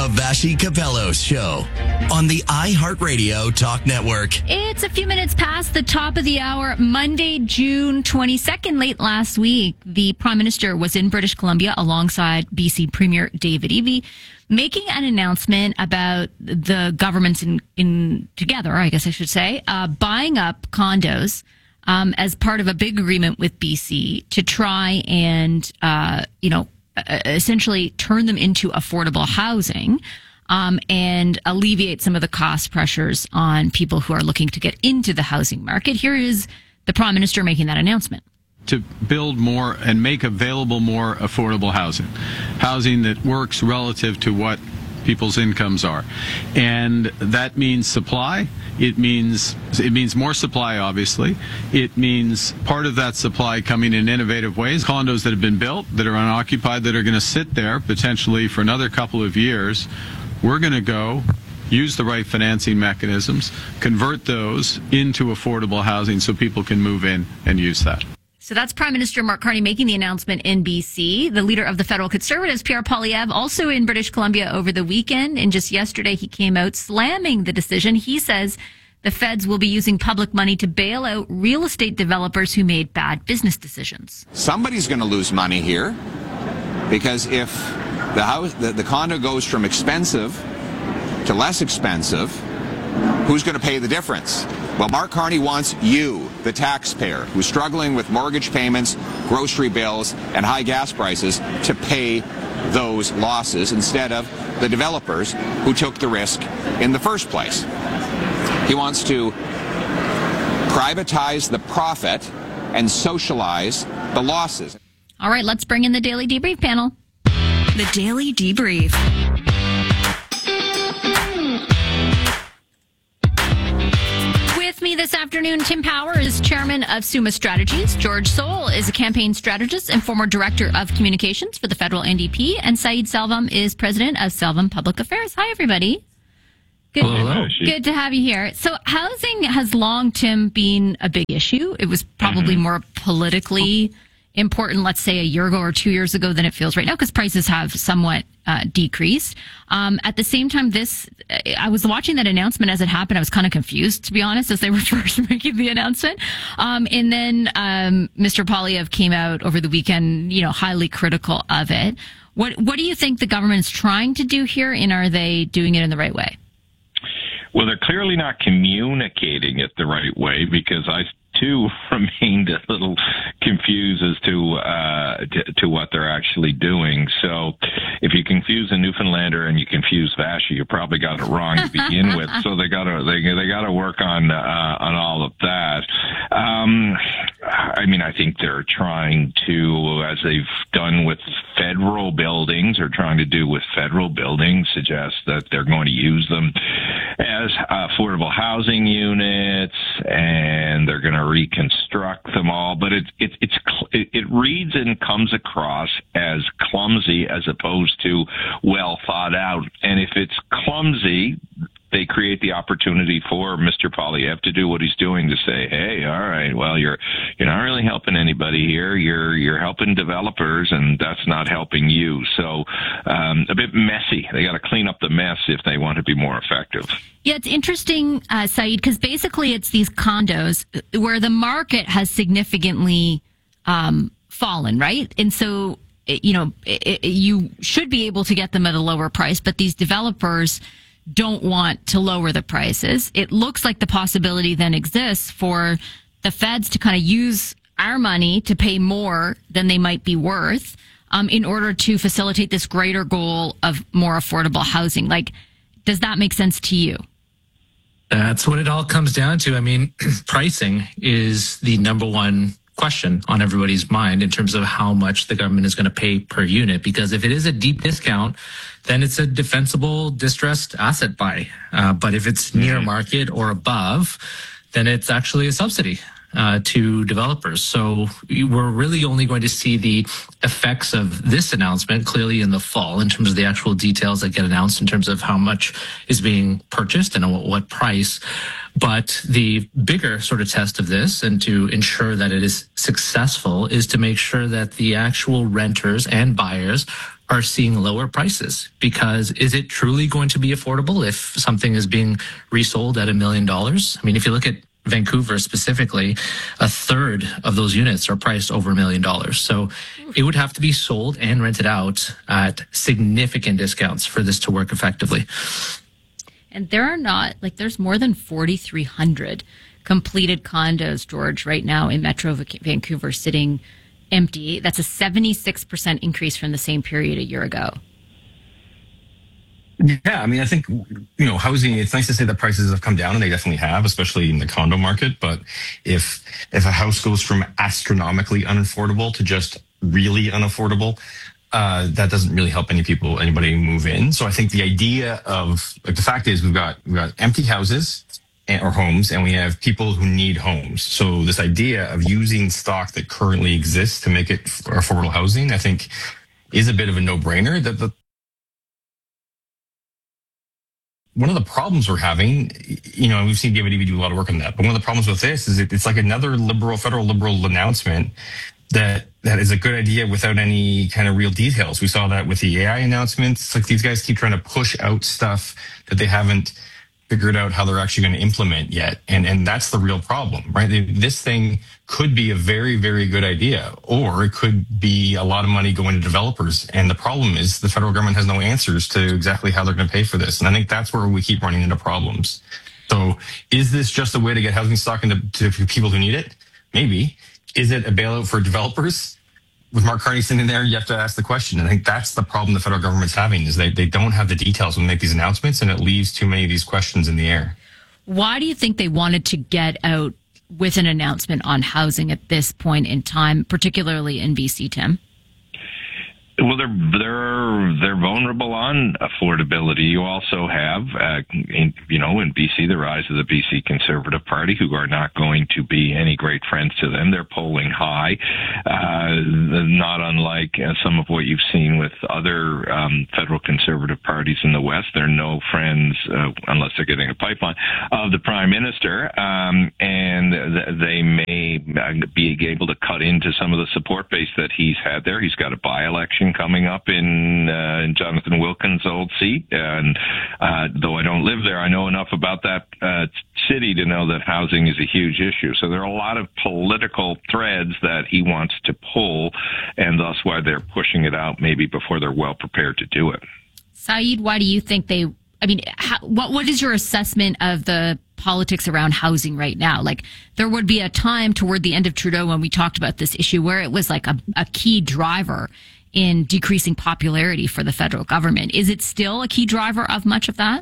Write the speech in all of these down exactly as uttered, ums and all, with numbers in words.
Vassy Capello's show on the iHeartRadio Talk Network. It's a few minutes past the top of the hour, Monday, June twenty-second. Late last week, the Prime Minister was in British Columbia alongside B C Premier David Eby, making an announcement about the governments in, in together, I guess I should say, uh, buying up condos um, as part of a big agreement with B C to try and, uh, you know, essentially turn them into affordable housing um, and alleviate some of the cost pressures on people who are looking to get into the housing market. Here is the Prime Minister making that announcement. To build more and make available more affordable housing, housing that works relative to what people's incomes are. And that means supply. It means it means more supply, obviously. It means part of that supply coming in innovative ways. Condos that have been built, that are unoccupied, that are going to sit there potentially for another couple of years. We're going to go use the right financing mechanisms, convert those into affordable housing so people can move in and use that. So that's Prime Minister Mark Carney making the announcement in B C. The leader of the federal Conservatives, Pierre Poilievre, also in British Columbia over the weekend. And just yesterday, he came out slamming the decision. He says the feds will be using public money to bail out real estate developers who made bad business decisions. Somebody's going to lose money here, because if the house, the, the condo goes from expensive to less expensive, who's going to pay the difference? Well, Mark Carney wants you, the taxpayer, who's struggling with mortgage payments, grocery bills, and high gas prices, to pay those losses instead of the developers who took the risk in the first place. He wants to privatize the profit and socialize the losses. All right, let's bring in the Daily Debrief panel. The Daily Debrief. With me this afternoon, Tim Power is chairman of Summa Strategies. George Soul is a campaign strategist and former director of communications for the federal N D P. And Saeed Selvam is president of Selvam Public Affairs. Hi, everybody. Good, Hello. Good to have you here. So housing has long, Tim, been a big issue. It was probably mm-hmm. more politically important, let's say, a year ago or two years ago than it feels right now, because prices have somewhat uh, decreased. Um, at the same time, this, I was watching that announcement as it happened. I was kind of confused, to be honest, as they were first making the announcement. Um, and then um, Mister Poilievre came out over the weekend, you know, highly critical of it. What What do you think the government is trying to do here, and are they doing it in the right way? Well, they're clearly not communicating it the right way, because I too remained a little confused as to, uh, to to what they're actually doing. So if you confuse a Newfoundlander and you confuse Vassy, you probably got it wrong to begin with. So they got to they they got to work on uh, on all of that. Um, I mean, I think they're trying to, as they've done with federal buildings, or trying to do with federal buildings, suggest that they're going to use them as affordable housing units, and they're going to reconstruct them all. But it it it's it, it reads and comes across as clumsy as opposed to well thought out. And if it's clumsy, they create the opportunity for Mister Poilievre to do what he's doing, to say, hey, all right, well, you're you're not really helping anybody here. You're you're helping developers, and that's not helping you. So um, a bit messy. They got to clean up the mess if they want to be more effective. Yeah, it's interesting, uh, Saeed, because basically it's these condos where the market has significantly um, fallen, right? And so, you know, it, it, you should be able to get them at a lower price, but these developers don't want to lower the prices. It looks like the possibility then exists for the feds to kind of use our money to pay more than they might be worth um, in order to facilitate this greater goal of more affordable housing. Like, does that make sense to you? That's what it all comes down to. I mean, pricing is the number one question on everybody's mind in terms of how much the government is going to pay per unit. Because if it is a deep discount, then it's a defensible distressed asset buy. Uh, but if it's near market or above, then it's actually a subsidy uh, to developers. So we're really only going to see the effects of this announcement clearly in the fall in terms of the actual details that get announced in terms of how much is being purchased and at what price. But the bigger sort of test of this, and to ensure that it is successful, is to make sure that the actual renters and buyers are seeing lower prices, because is it truly going to be affordable if something is being resold at a million dollars? I mean, if you look at Vancouver specifically, a third of those units are priced over a million dollars. So it would have to be sold and rented out at significant discounts for this to work effectively. And there are not, like, there's more than forty-three hundred completed condos, George, right now in Metro Vancouver sitting empty. That's a seventy-six percent increase from the same period a year ago. Yeah, I mean, I think, you know, housing, it's nice to say that prices have come down, and they definitely have, especially in the condo market. But if if a house goes from astronomically unaffordable to just really unaffordable, uh, that doesn't really help any people, anybody move in. So I think the idea of, like, the fact is we've got we've got empty houses or homes, and we have people who need homes. So this idea of using stock that currently exists to make it affordable housing, I think, is a bit of a no-brainer. That the One of the problems we're having, you know, we've seen David Eby do a lot of work on that, but one of the problems with this is it, it's like another liberal, federal liberal announcement that that is a good idea without any kind of real details. We saw that with the A I announcements. It's like these guys keep trying to push out stuff that they haven't figured out how they're actually going to implement yet. And and that's the real problem, right? This thing could be a very, very good idea, or it could be a lot of money going to developers. And the problem is the federal government has no answers to exactly how they're going to pay for this. And I think that's where we keep running into problems. So is this just a way to get housing stock into to people who need it? Maybe. Is it a bailout for developers? With Mark Carney sitting there, you have to ask the question. And I think that's the problem the federal government's having, is they, they don't have the details when they make these announcements, and it leaves too many of these questions in the air. Why do you think they wanted to get out with an announcement on housing at this point in time, particularly in B C, Tim? Well, they're they're they're vulnerable on affordability. You also have, uh, in, you know, in B C, the rise of the B C Conservative Party, who are not going to be any great friends to them. They're polling high, uh, not unlike uh, some of what you've seen with other um, federal Conservative parties in the West. They're no friends, uh, unless they're getting a pipeline, of the Prime Minister, um, and th- they may be able to cut into some of the support base that he's had there. He's got a by-election coming up in, uh, in Jonathan Wilkins' old seat. And uh, though I don't live there, I know enough about that uh, city to know that housing is a huge issue. So there are a lot of political threads that he wants to pull, and thus why they're pushing it out maybe before they're well prepared to do it. Saeed, why do you think they, I mean, how, what what is your assessment of the politics around housing right now? Like, there would be a time toward the end of Trudeau when we talked about this issue where it was like a, a key driver in decreasing popularity for the federal government. Is it still a key driver of much of that?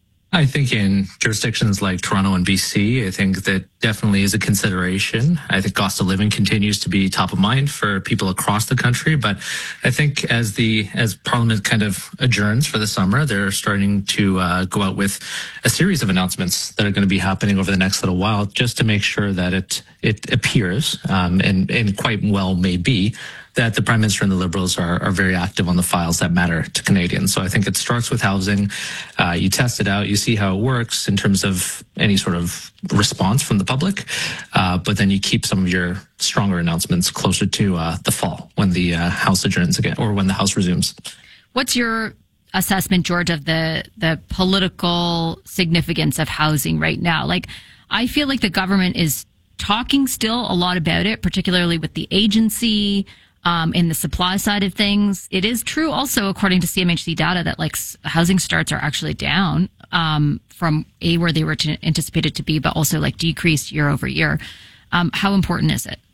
I think in jurisdictions like Toronto and B C, I think that definitely is a consideration. I think cost of living continues to be top of mind for people across the country. But I think as the as Parliament kind of adjourns for the summer, they're starting to uh, go out with a series of announcements that are going to be happening over the next little while, just to make sure that it it appears, um, and, and quite well may be, that the Prime Minister and the Liberals are, are very active on the files that matter to Canadians. So I think it starts with housing. Uh, you test it out, you see how it works in terms of any sort of response from the public, uh, but then you keep some of your stronger announcements closer to uh, the fall when the uh, House adjourns again, or when the House resumes. What's your assessment, George, of the the political significance of housing right now? Like, I feel like the government is talking still a lot about it, particularly with the agency, Um, in the supply side of things. It is true also, according to C M H C data, that like housing starts are actually down um, from A, where they were to, anticipated to be, but also like decreased year over year. Um, how important is it?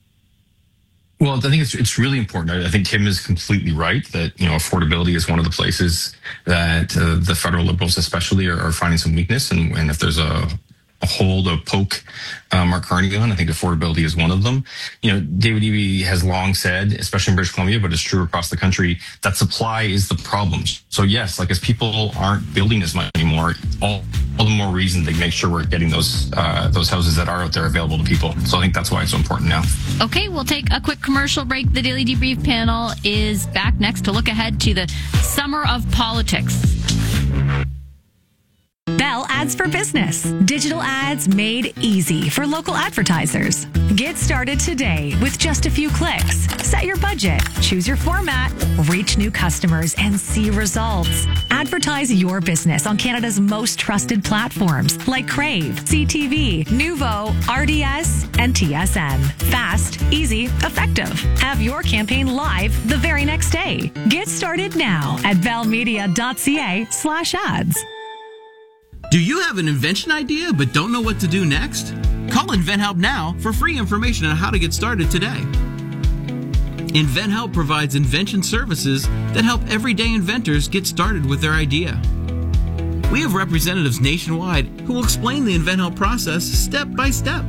Well, I think it's it's really important. I, I think Tim is completely right that, you know, affordability is one of the places that uh, the federal Liberals especially are, are finding some weakness. And, and if there's a a hold of poke uh, Mark Carney on, I think affordability is one of them. You know, David Eby has long said, especially in British Columbia, but it's true across the country, that supply is the problem. So yes, like as people aren't building as much anymore, all, all the more reason to make sure we're getting those uh, those houses that are out there available to people. So I think that's why it's so important now. Okay, we'll take a quick commercial break. The Daily Debrief panel is back next to look ahead to the summer of politics. Bell Ads for Business. Digital ads made easy for local advertisers. Get started today with just a few clicks. Set your budget, choose your format, reach new customers, and see results. Advertise your business on Canada's most trusted platforms like Crave, C T V, Nuvo, R D S, and T S N. Fast, easy, effective. Have your campaign live the very next day. Get started now at valmedia.ca slash ads. Do you have an invention idea but don't know what to do next? Call InventHelp now for free information on how to get started today. InventHelp provides invention services that help everyday inventors get started with their idea. We have representatives nationwide who will explain the InventHelp process step by step.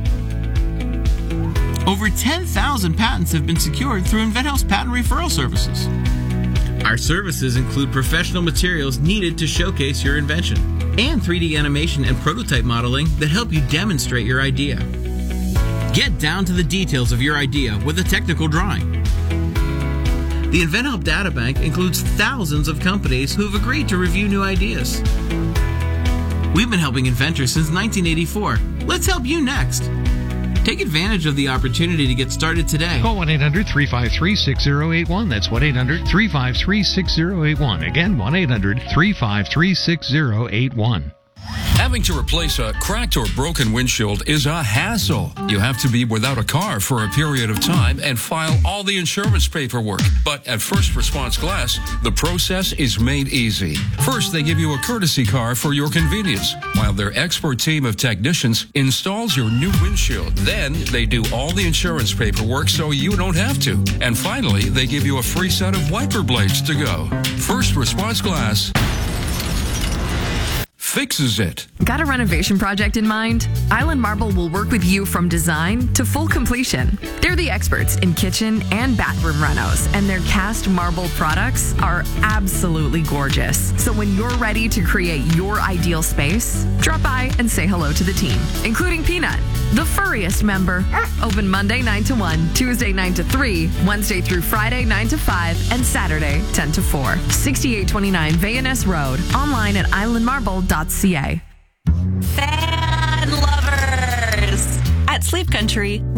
Over ten thousand patents have been secured through InventHelp's patent referral services. Our services include professional materials needed to showcase your invention and three D animation and prototype modeling that help you demonstrate your idea. Get down to the details of your idea with a technical drawing. The InventHelp Data Bank includes thousands of companies who have agreed to review new ideas. We've been helping inventors since nineteen eighty-four. Let's help you next. Take advantage of the opportunity to get started today. Call one eight hundred three five three six zero eight one. That's one eight hundred three five three six zero eight one. Again, one eight hundred three five three six zero eight one. Having to replace a cracked or broken windshield is a hassle. You have to be without a car for a period of time and file all the insurance paperwork. But at First Response Glass, the process is made easy. First, they give you a courtesy car for your convenience, while their expert team of technicians installs your new windshield. Then, they do all the insurance paperwork so you don't have to. And finally, they give you a free set of wiper blades to go. First Response Glass fixes it. Got a renovation project in mind? Island Marble will work with you from design to full completion. They're the experts in kitchen and bathroom renos, and their cast marble products are absolutely gorgeous. So when you're ready to create your ideal space, drop by and say hello to the team, including Peanut, the furriest member. Open Monday nine to one, Tuesday nine to three, Wednesday through Friday nine to five, and Saturday ten to four. sixty-eight twenty-nine Van Ness Road. Online at island marble dot c a. Fan lovers! At Sleep Country,